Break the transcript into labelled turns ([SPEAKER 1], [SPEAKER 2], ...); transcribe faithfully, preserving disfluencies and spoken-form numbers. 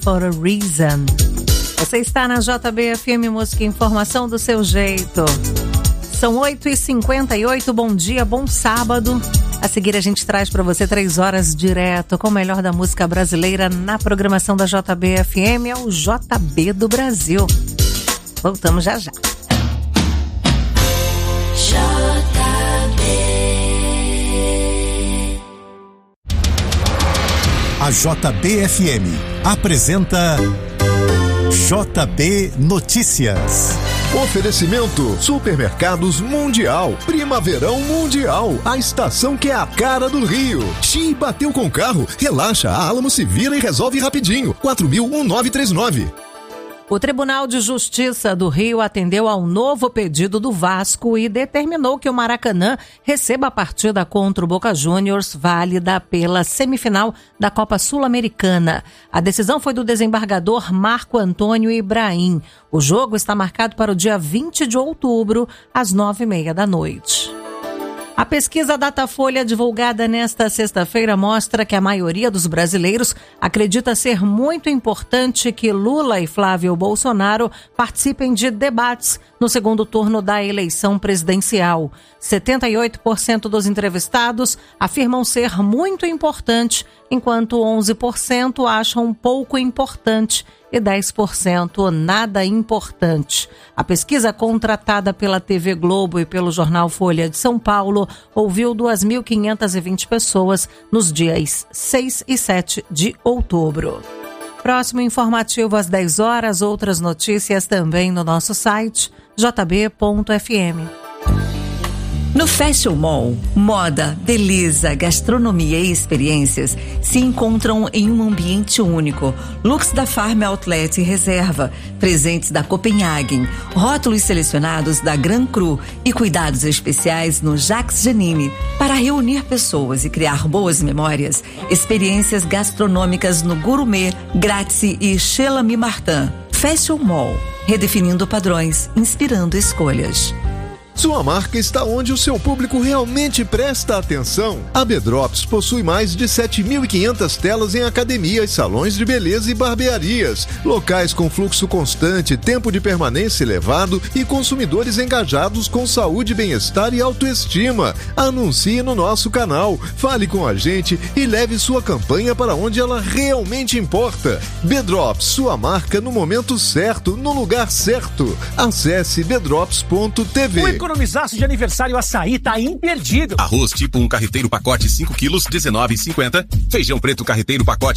[SPEAKER 1] for a Reason. Você está na J B F M Música e Informação do seu jeito. São oito e cinquenta e oito, bom dia, bom sábado. A seguir a gente traz para você três horas direto com o melhor da música brasileira na programação da J B F M, é o J B do Brasil. Voltamos já já.
[SPEAKER 2] A J B F M apresenta J B Notícias.
[SPEAKER 3] Oferecimento Supermercados Mundial, Primaverão Mundial, a estação que é a cara do Rio. Xi, bateu com o carro? Relaxa, a Alamo se vira e resolve rapidinho. quatro mil nove três nove.
[SPEAKER 1] O Tribunal de Justiça do Rio atendeu ao novo pedido do Vasco e determinou que o Maracanã receba a partida contra o Boca Juniors, válida pela semifinal da Copa Sul-Americana. A decisão foi do desembargador Marco Antônio Ibrahim. O jogo está marcado para o dia vinte de outubro, às nove e meia da noite. A pesquisa Datafolha divulgada nesta sexta-feira mostra que a maioria dos brasileiros acredita ser muito importante que Lula e Flávio Bolsonaro participem de debates no segundo turno da eleição presidencial. setenta e oito por cento dos entrevistados afirmam ser muito importante, enquanto onze por cento acham pouco importante e dez por cento nada importante. A pesquisa contratada pela T V Globo e pelo jornal Folha de São Paulo ouviu duas mil quinhentas e vinte pessoas nos dias seis e sete de outubro. Próximo informativo às dez horas, outras notícias também no nosso site j b ponto f m.
[SPEAKER 4] No Fashion Mall, moda, beleza, gastronomia e experiências se encontram em um ambiente único. Looks da Farm Outlet e Reserva, presentes da Copenhagen, rótulos selecionados da Gran Cru e cuidados especiais no Jacques Janine para reunir pessoas e criar boas memórias. Experiências gastronômicas no Gourmet, Grazie e Chez L'Ami Martin. Fashion Mall, redefinindo padrões, inspirando escolhas.
[SPEAKER 3] Sua marca está onde o seu público realmente presta atenção. A B-Drops possui mais de sete mil e quinhentas telas em academias, salões de beleza e barbearias, locais com fluxo constante, tempo de permanência elevado e consumidores engajados com saúde, bem-estar e autoestima. Anuncie no nosso canal, fale com a gente e leve sua campanha para onde ela realmente importa. B-Drops, sua marca no momento certo, no lugar certo. Acesse b drops ponto t v.
[SPEAKER 5] Economizaço de aniversário Açaí tá imperdível.
[SPEAKER 6] Arroz tipo um carreteiro pacote cinco quilos, dezenove e cinquenta. Feijão preto carreteiro pacote